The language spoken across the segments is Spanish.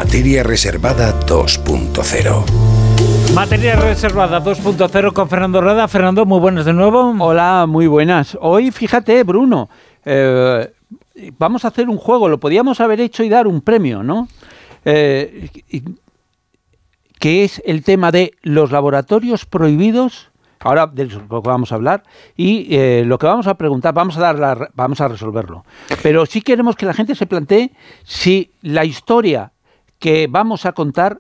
Materia Reservada 2.0. Materia Reservada 2.0 con Fernando Rueda. Fernando, muy buenas de nuevo. Hola, muy buenas. Hoy, fíjate, Bruno, vamos a hacer un juego. Lo podíamos haber hecho y dar un premio, ¿no? Que es el tema de los laboratorios prohibidos. Ahora de lo que vamos a hablar y lo que vamos a preguntar, vamos a resolverlo. Pero sí queremos que la gente se plantee si la historia que vamos a contar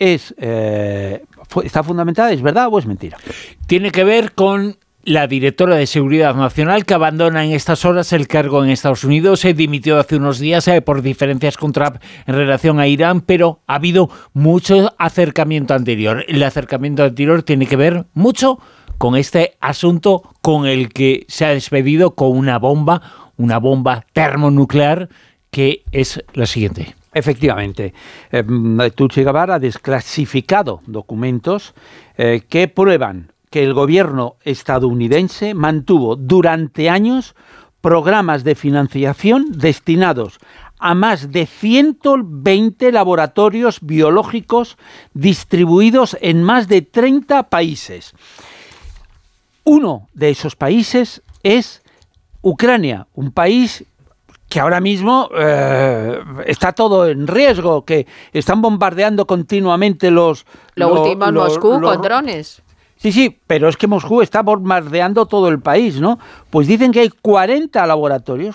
está fundamentada, ¿es verdad o es mentira? Tiene que ver con la directora de Seguridad Nacional, que abandona en estas horas el cargo en Estados Unidos. Se dimitió hace unos días por diferencias con Trump en relación a Irán, pero ha habido mucho acercamiento anterior. El acercamiento anterior tiene que ver mucho con este asunto con el que se ha despedido con una bomba termonuclear, que es la siguiente. Efectivamente, Tulsi Gabbard ha desclasificado documentos que prueban que el gobierno estadounidense mantuvo durante años programas de financiación destinados a más de 120 laboratorios biológicos distribuidos en más de 30 países. Uno de esos países es Ucrania, un país que ahora mismo está todo en riesgo, que están bombardeando continuamente Lo último en Moscú con drones. Sí, pero es que Moscú está bombardeando todo el país, ¿no? Pues dicen que hay 40 laboratorios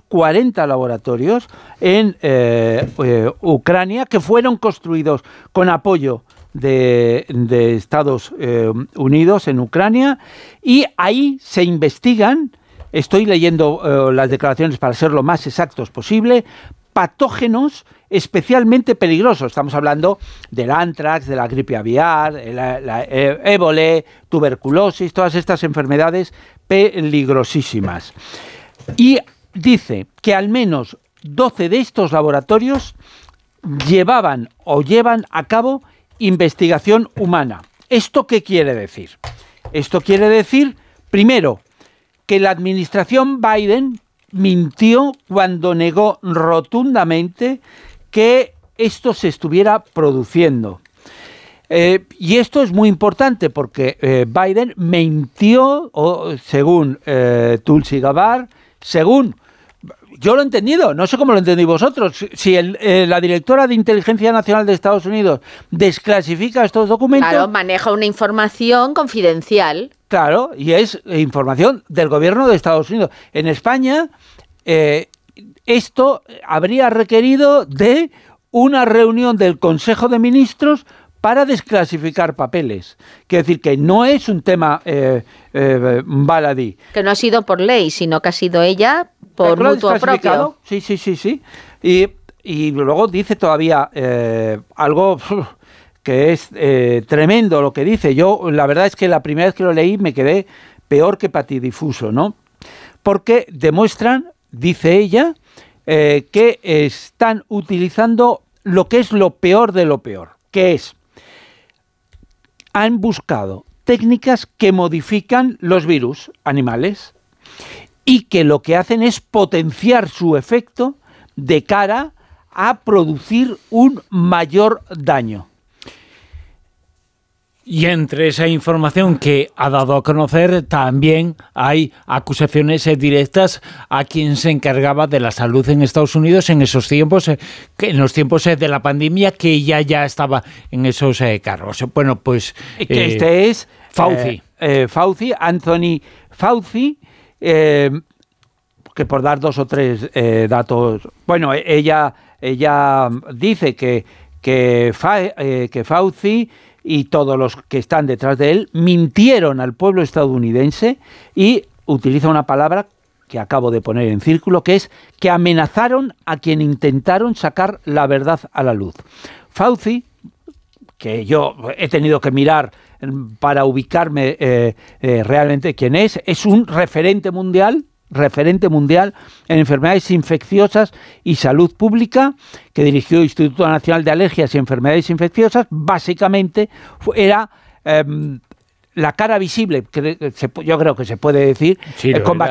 en Ucrania que fueron construidos con apoyo de Estados Unidos en Ucrania, y ahí se investigan, estoy leyendo las declaraciones para ser lo más exactos posible, patógenos especialmente peligrosos. Estamos hablando del antrax, de la gripe aviar, la ébola, tuberculosis, todas estas enfermedades peligrosísimas. Y dice que al menos 12 de estos laboratorios llevan a cabo investigación humana. ¿Esto qué quiere decir? Esto quiere decir, primero, que la administración Biden mintió cuando negó rotundamente que esto se estuviera produciendo. Y esto es muy importante porque Biden mintió, según Tulsi Gabbard, según... Yo lo he entendido, no sé cómo lo entendéis vosotros. Si la directora de Inteligencia Nacional de Estados Unidos desclasifica estos documentos... Claro, maneja una información confidencial. Claro, y es información del gobierno de Estados Unidos. En España, esto habría requerido de una reunión del Consejo de Ministros para desclasificar papeles. Quiere decir que no es un tema baladí. Que no ha sido por ley, sino que ha sido ella por mutuo propio. Sí. Y luego dice todavía algo que es tremendo lo que dice. Yo, la verdad es que la primera vez que lo leí me quedé peor que patidifuso, ¿no? Porque demuestran, dice ella, que están utilizando lo que es lo peor de lo peor, que es... Han buscado técnicas que modifican los virus animales y que lo que hacen es potenciar su efecto de cara a producir un mayor daño. Y entre esa información que ha dado a conocer también hay acusaciones directas a quien se encargaba de la salud en Estados Unidos en esos tiempos, en los tiempos de la pandemia, que ella ya estaba en esos cargos. Bueno, pues... que este es Fauci. Anthony Fauci, que por dar dos o tres datos... Bueno, ella dice que Fauci y todos los que están detrás de él mintieron al pueblo estadounidense, y utiliza una palabra que acabo de poner en círculo, que es que amenazaron a quien intentaron sacar la verdad a la luz. Fauci, que yo he tenido que mirar para ubicarme realmente quién es un referente mundial en enfermedades infecciosas y salud pública, que dirigió el Instituto Nacional de Alergias y Enfermedades Infecciosas. Básicamente era la cara visible, yo creo que se puede decir, sí, combatiendo